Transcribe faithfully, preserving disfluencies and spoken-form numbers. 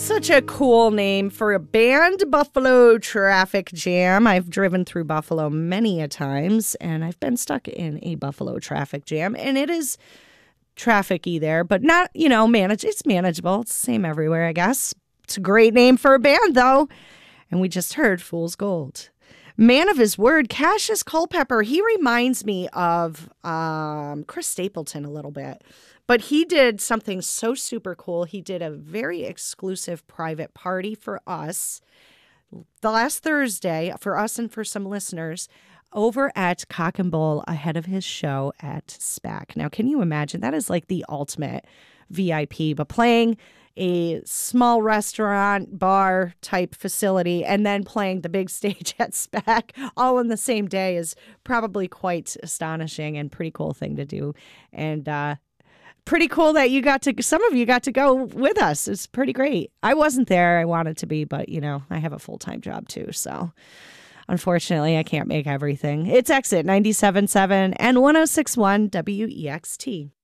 Such a cool name for a band, Buffalo Traffic Jam. I've driven through Buffalo many a times, and I've been stuck in a Buffalo traffic jam, and it is trafficy there, but not, you know, manage. It's manageable. It's the same everywhere, I guess. It's a great name for a band, though. And we just heard Fool's Gold. Man of his word, Cassius Culpepper. He reminds me of um, Chris Stapleton a little bit. But he did something so super cool. He did a very exclusive private party for us the last Thursday, for us and for some listeners, over at Cock and Bull ahead of his show at SPAC. Now, can you imagine? That is like the ultimate V I P, but playing a small restaurant, bar type facility, and then playing the big stage at SPAC all in the same day is probably quite astonishing and pretty cool thing to do. And, uh, pretty cool that you got to, some of you got to go with us. It's pretty great. I wasn't there. I wanted to be, but, you know, I have a full-time job too. So unfortunately, I can't make everything. It's Exit ninety-seven point seven and one oh six point one W E X T.